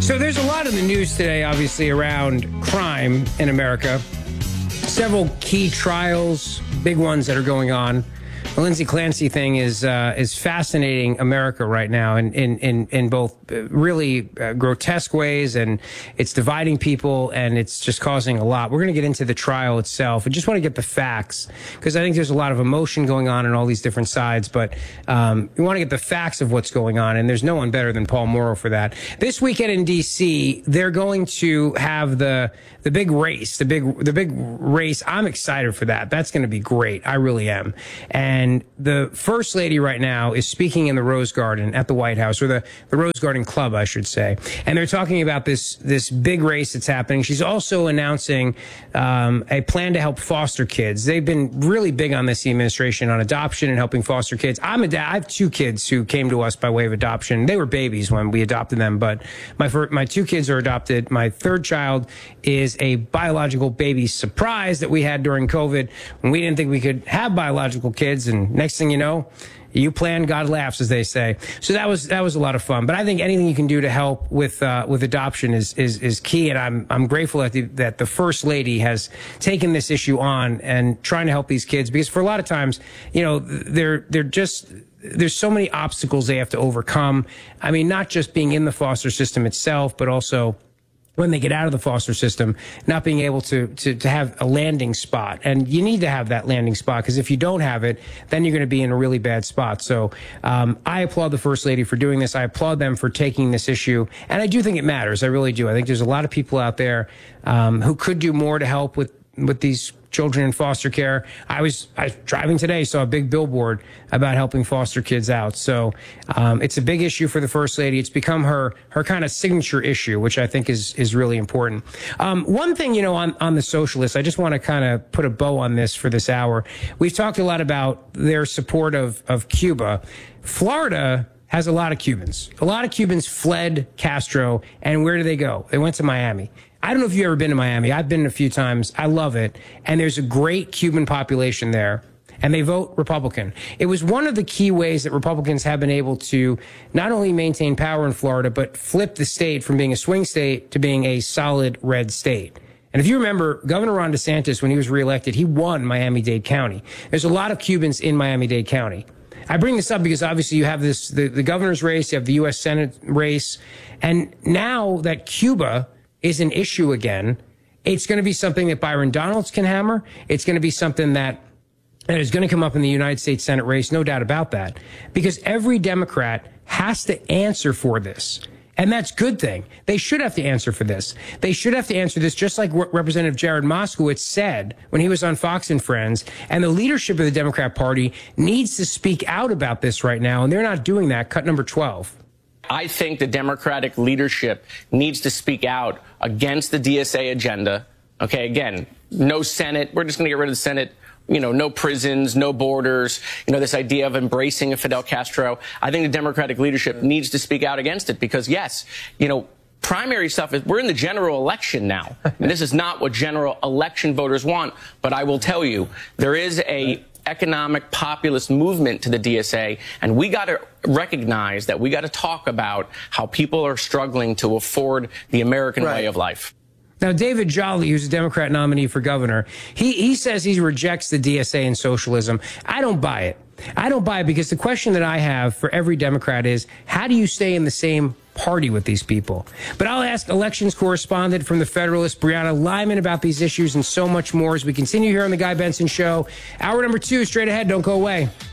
So there's a lot in the news today, obviously, around crime in America. Several key trials, big ones that are going on. The Lindsay Clancy thing is fascinating America right now in both really grotesque ways, and it's dividing people, and it's just causing a lot. We're going to get into the trial itself. I just want to get the facts, because I think there's a lot of emotion going on all these different sides, but we want to get the facts of what's going on, and there's no one better than Paul Mauro for that. This weekend in D.C., they're going to have the big race, the big race. I'm excited for that. That's going to be great. I really am. And the First Lady right now is speaking in the Rose Garden at the White House, or the Rose Garden Club, I should say. And they're talking about this big race that's happening. She's also announcing a plan to help foster kids. They've been really big on this, the administration, on adoption and helping foster kids. I have two kids who came to us by way of adoption. They were babies when we adopted them, but my two kids are adopted. My third child is a biological baby surprise that we had during COVID when we didn't think we could have biological kids. And next thing you know, you plan, God laughs, as they say. So that was a lot of fun. But I think anything you can do to help with adoption is key. And I'm grateful that the First Lady has taken this issue on and trying to help these kids, because for a lot of times, there's so many obstacles they have to overcome. I mean, not just being in the foster system itself, but also when they get out of the foster system, not being able to have a landing spot. And you need to have that landing spot, because if you don't have it, then you're going to be in a really bad spot. So I applaud the First Lady for doing this. I applaud them for taking this issue. And I do think it matters. I really do. I think there's a lot of people out there who could do more to help with these children in foster care. I was driving today, saw a big billboard about helping foster kids out. So it's a big issue for the First Lady. It's become her kind of signature issue, which I think is really important. One thing, on the socialists, I just want to kind of put a bow on this for this hour. We've talked a lot about their support of Cuba. Florida has a lot of Cubans. A lot of Cubans fled Castro, and where do they go? They went to Miami. I don't know if you've ever been to Miami. I've been a few times. I love it. And there's a great Cuban population there, and they vote Republican. It was one of the key ways that Republicans have been able to not only maintain power in Florida, but flip the state from being a swing state to being a solid red state. And if you remember, Governor Ron DeSantis, when he was reelected, he won Miami-Dade County. There's a lot of Cubans in Miami-Dade County. I bring this up because obviously you have the governor's race, you have the U.S. Senate race, and now that Cuba is an issue again, it's going to be something that Byron Donalds can hammer. It's going to be something that is going to come up in the United States Senate race, no doubt about that, because every Democrat has to answer for this. And that's a good thing. They should have to answer for this. They should have to answer this, just like Representative Jared Moskowitz said when he was on Fox and Friends. And the leadership of the Democrat Party needs to speak out about this right now, and they're not doing that. Cut number 12. I think the Democratic leadership needs to speak out against the DSA agenda. Okay, again, no Senate. We're just going to get rid of the Senate. No prisons, no borders, this idea of embracing a Fidel Castro. I think the Democratic leadership needs to speak out against it, because, yes, primary stuff is, we're in the general election now. And this is not what general election voters want. But I will tell you, there is a economic populist movement to the DSA, and we got to recognize that. We got to talk about how people are struggling to afford the American way of life. Now, David Jolly, who's a Democrat nominee for governor, he says he rejects the DSA and socialism. I don't buy it. I don't buy it, because the question that I have for every Democrat is, how do you stay in the same party with these people? But I'll ask elections correspondent from The Federalist, Brianna Lyman, about these issues and so much more as we continue here on The Guy Benson Show. Hour number 2, straight ahead. Don't go away.